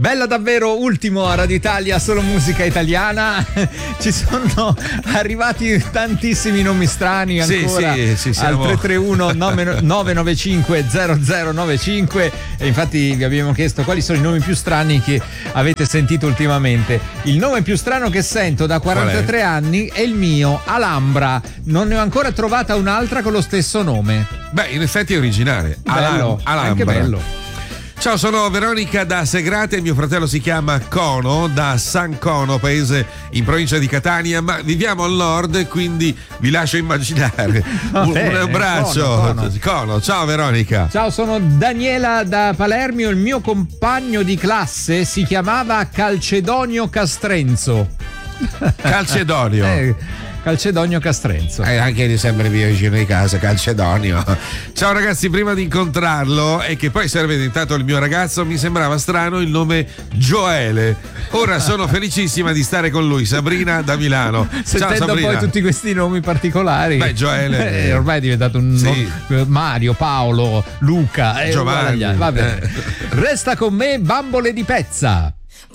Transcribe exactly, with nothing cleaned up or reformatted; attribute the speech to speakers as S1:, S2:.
S1: Bella davvero, ultimo a Radio Italia, solo musica italiana. Ci sono arrivati tantissimi nomi strani ancora,
S2: sì, sì, sì, siamo...
S1: al tre tre uno nove nove cinque zero zero nove cinque, e infatti vi abbiamo chiesto quali sono i nomi più strani che avete sentito ultimamente. Il nome più strano che sento da quarantatré anni è il mio, Alhambra. Non ne ho ancora trovata un'altra con lo stesso nome.
S2: Beh, in effetti è originale.
S1: Bello,
S2: Alhambra.
S1: anche bello.
S2: Ciao, sono Veronica da Segrate, mio fratello si chiama Cono, da San Cono, paese in provincia di Catania, ma viviamo al nord, quindi vi lascio immaginare. Un,
S1: bene,
S2: un abbraccio.
S1: Cono, Cono.
S2: Cono, ciao Veronica.
S1: Ciao, sono Daniela da Palermo, il mio compagno di classe si chiamava Calcedonio Castrenzo.
S2: Calcedonio.
S1: eh, Calcedonio Castrenzo.
S2: Eh, anche lì sempre mio vicino di casa, Calcedonio. Ciao ragazzi, prima di incontrarlo e che poi sarebbe diventato il mio ragazzo, mi sembrava strano il nome Gioele. Ora sono felicissima di stare con lui, Sabrina da Milano.
S1: Sentendo
S2: Ciao Sabrina.
S1: poi tutti questi nomi particolari.
S2: Beh, Gioele
S1: eh, ormai è diventato un
S2: sì.
S1: nome, Mario, Paolo, Luca, eh,
S2: Giovanni.
S1: Va bene. Resta con me, Bambole di Pezza.